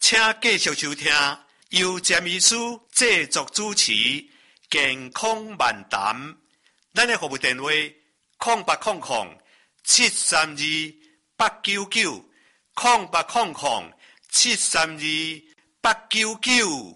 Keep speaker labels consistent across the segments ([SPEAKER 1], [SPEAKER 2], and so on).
[SPEAKER 1] 请继续收听由詹医师制作主持健康漫谈。咱的服务电话0800-732-899，0800-732-899。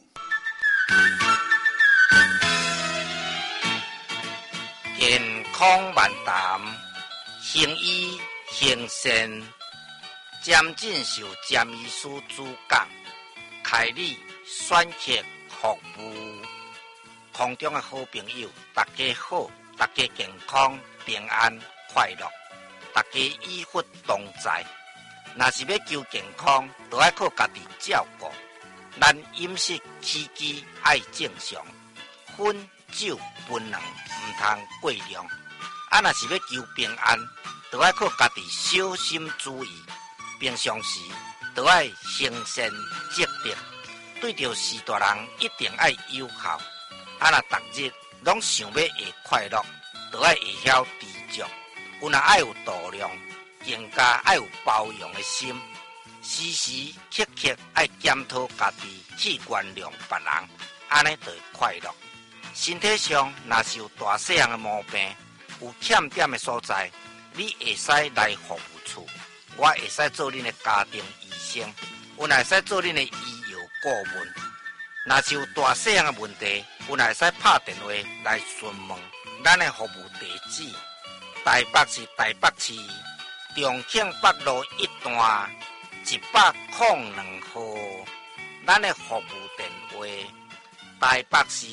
[SPEAKER 2] 健康漫谈，行医行善，渐进受詹医师主讲，开立选择服务。空中的好朋友，大家好，大家健康平安快乐，大家医福同在。若是要求健康，就要靠家己照顾。咱饮食起居爱正常，烟酒槟榔唔通过量。若是要求平安，就要靠家己小心注意。平常时就要行善积德，对着士大人一定要友好。若逐日拢想要会快乐，就要会晓知足。有若爱有度量，更加爱有包容的心。时时刻刻爱检讨家己，去原谅别人，安尼就会快乐。身体上若是有大细项的毛病，有欠点的所在，你会使来服务处，我会使做恁的家庭医生，有若会使做恁的医药顾问。若是有大细项的问题，有若会使拍电话来询问。咱的服务地址：台北市台北市重庆北路1段102号。咱的服务电话：台北市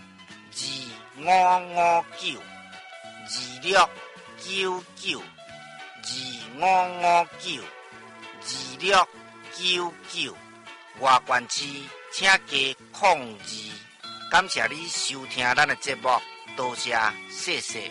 [SPEAKER 2] 2559259925592699。外县市请加02。感谢你收听咱的节目，多谢，谢谢。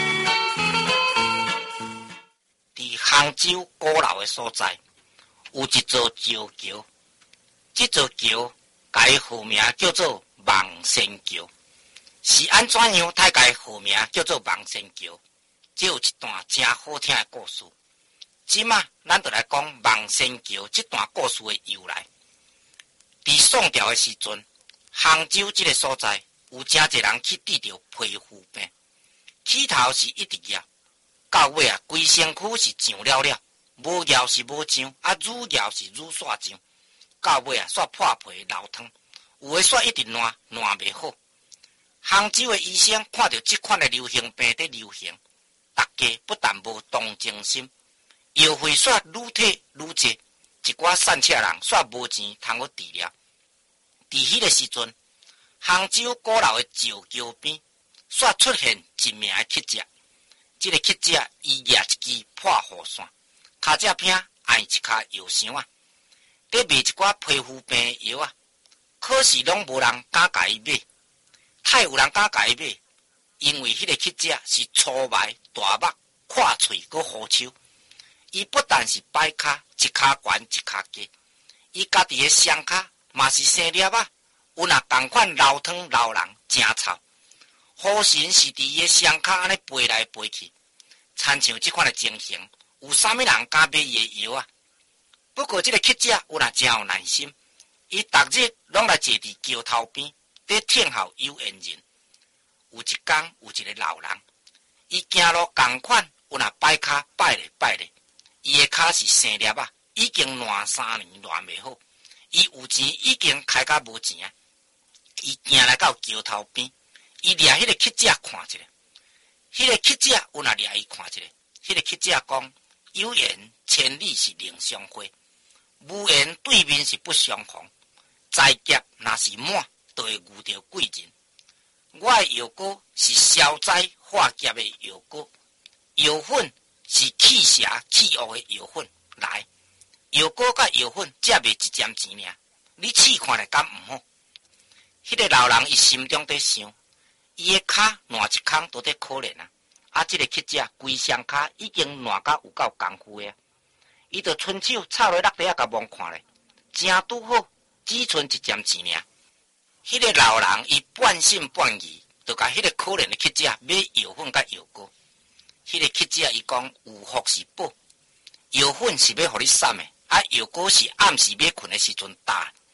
[SPEAKER 2] 伫杭州古老的所在，有一座石桥，这座桥改号名叫做望仙桥。是安怎样才改号名叫做望仙桥？这有一段真好听的故事。即马咱就来讲望仙桥这段故事的由来。伫宋朝的时阵，杭州这个所在有真侪人去治疗皮肤病，起头是一直枵，到尾啊，规身躯是痒了了，无枵是无痒，愈枵是愈煞痒，到尾啊，煞破皮流汤，有的煞一直烂袂好。杭州的医生看到这款的流行病在流行，大家不但无同情心，药费煞愈摕愈济，一寡散车人煞无钱通好治疗。伫迄个时阵，杭州古老的石桥边，煞出现一名的乞食。这个乞食伊举一支破雨伞，骹只偏按一骹药箱啊，在卖一寡皮肤病的药啊，可是拢无人敢甲伊买。太有人敢甲伊买，因为迄个乞食是粗眉大目，看喙阁好手。伊不但是摆骹一骹悬一骹低，伊家己的双骹嘛是生粒啊，有若同款流汤流人真臭。雨神是伫伊的双骹安尼飞来飞去，参像这款的情形，有啥物人敢买伊的药啊？不过这个乞食有若真有耐心，伊逐日拢来坐伫桥头边。在听候有缘人。有一天，有一个老人，伊行路同款，有若摆骹摆咧摆咧，伊的骹是生粒啊，已经烂3年烂袂好。伊有钱已经开甲无钱啊！伊行来到桥头边，伊掠迄个乞食看一下，迄个乞食有若掠伊看一下，迄个乞食讲：有缘千里是另相会，无缘对面是不相逢。灾劫若是满，就会遇到贵人。我的药膏是消灾化劫的药膏，药粉是去邪去恶的药粉。来，药膏甲药粉只卖1针钱尔，你试看咧敢毋好？迄个老人伊心中在想，伊的骹烂一空都在可怜啊！这个乞食规双骹已经烂甲有够功夫的，伊就伸手插落落地甲望看咧，正拄好，只剩1针钱尔。迄个老人伊半信半疑，就甲迄个可怜的乞食买药粉甲药膏。迄个乞食伊讲有福是宝，药粉是要互你散的，药膏是暗时要困的时阵打。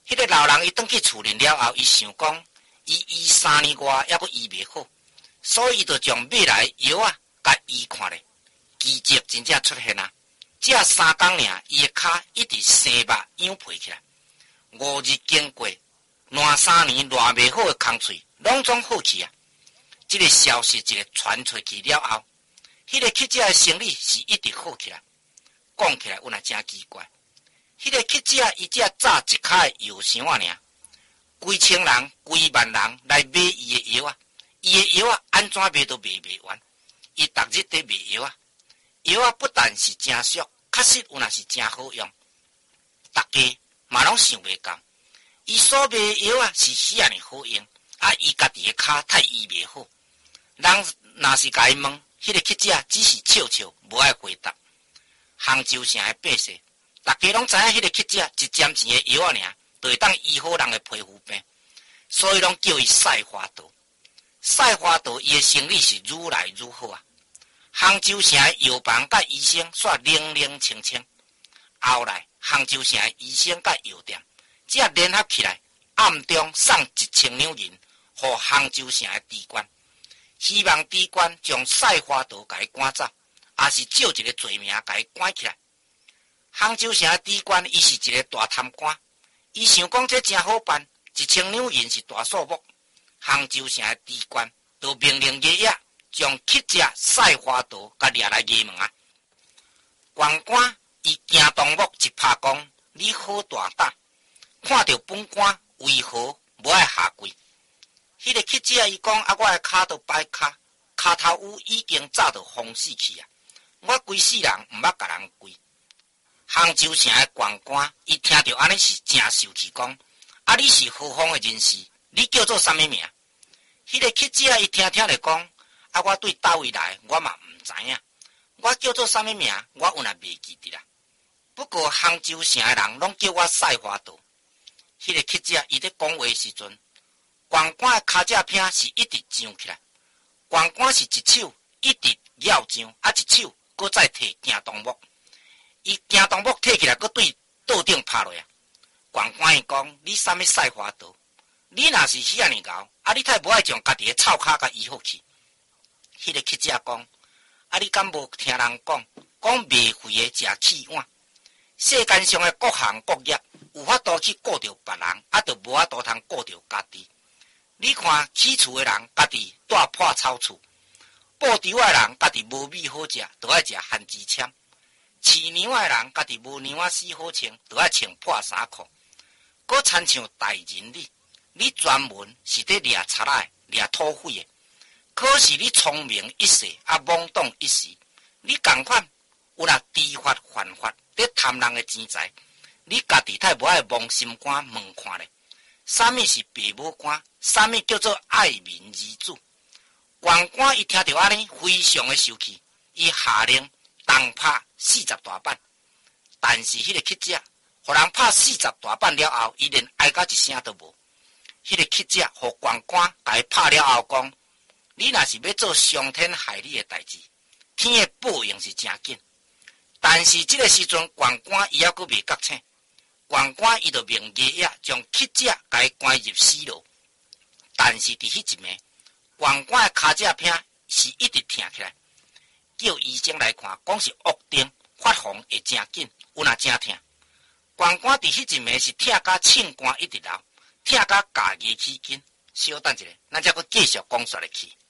[SPEAKER 2] 迄个老人伊转去厝里了后，伊想讲，伊3年外还阁医袂好，所以伊就将买来的药啊，甲医看咧，奇迹真正出现啊！只3天尔，伊的骹一直生肉痒皮起来。5日经过，烂3年烂袂好的空喙，拢总好去啊！这个消息一个传出去了后，迄个乞者的生理是一直好起来。讲起来，有那真奇怪。迄个乞者伊只炸一卡的药箱尔，几千人、几万人来买伊的药啊！伊的药啊，安怎卖都卖袂完。伊逐日在卖药啊，药啊不但是真俗，确实有那是真好用。大家嘛拢想袂到，伊所卖的药啊是遐尔好用，啊伊家己的骹太医袂好。人若是甲伊问，迄个乞者只是笑笑，无爱回答。杭州城的百姓，大家拢知影迄个乞者一针钱的药啊尔，就会当医好人的皮肤病，所以拢叫伊赛花刀。赛花刀伊的生理是愈来愈好啊。杭州城的药房甲医生煞冷冷清清。后来杭州城的医生甲药店只联合起来，暗中送1000两银，互杭州城的知官，希望知官将赛花刀甲伊赶走。也是借一个罪名甲伊关起来。杭州城的知官伊是一个大贪官，伊想讲这真好办，1000两银是大数目。杭州城的知官就命令爷爷将乞者赛花刀甲掠来衙门啊。官官伊惊动目一拍讲：你好大胆！看到本官为何无爱下跪？迄个乞者伊讲：我的骹都歹骹，骹头乌已经早就风死去啊！我规世人毋捌甲人跪。杭州城的官官，伊听到安尼是真生气，讲：你是何方的人士？你叫做啥物名？迄个乞者伊听咧讲：我对倒位来，我嘛毋知影。我叫做啥物名？我有那袂记得啦。不过杭州城的人拢叫我赛花刀。迄个乞者伊咧讲话时阵，官官的骹只片是一直张起来，官官是一手一直咬张，一手搁再摕行动木，伊行动木摕起来，搁对桌顶拍落啊！官官伊讲：你啥物赛花刀？你若是遐尔牛，你太无爱将家己的臭骹甲医好去。迄个乞者讲：你敢无听人讲卖血的食气碗？世间上的各行各业，有法度去顾着别人，就无法度通顾着家己。你看起厝的人，家己住破草厝。布丁的人，家己无米好食，就爱食番薯签；饲牛的人，家己无牛仔丝好穿，就爱穿破衫裤。搁亲像大人你专门是伫掠贼仔、掠土匪的，可是你聪明一世，懵懂一时。你同款有那知法犯法，伫贪人的钱财，你家己太无爱摸心肝问看咧。啥物是爸母官？啥物叫做爱民如子？官官伊听到安尼，非常的生气，伊下令重拍40大板。但是迄个乞者，互人拍40大板了后，伊连哀甲一声都无。迄个乞者互官官甲伊拍了后，讲：你若是要做伤天害理的代志，天的报应是真紧。但是这个时阵，官官伊还阁未觉醒，官官伊就命爷爷将乞者甲伊关入死牢。但是伫迄一暝，官官的骹只片是一直疼起来，叫医生来看，讲是恶症，发红会真紧，有那真疼。官官伫迄一暝是疼甲庆官一直流，疼甲家己起筋。稍等一下，咱才阁继续讲说下去。